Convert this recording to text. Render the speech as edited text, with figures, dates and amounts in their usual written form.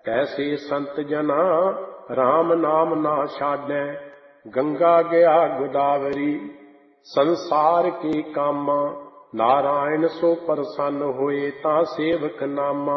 ਕੈਸੇ ਸੰਤ ਜਨਾ ਰਾਮ ਨਾਮ ਨਾ ਛਾਡੈ। ਗੰਗਾ ਗਿਆ ਗੋਦਾਵਰੀ ਸੰਸਾਰ ਕੇ ਕਾਮਾ। ਨਾਰਾਇਣ ਸੋ ਪ੍ਰਸੰਨ ਹੋਏ ਤਾਂ ਸੇਵਕ ਨਾਮਾ।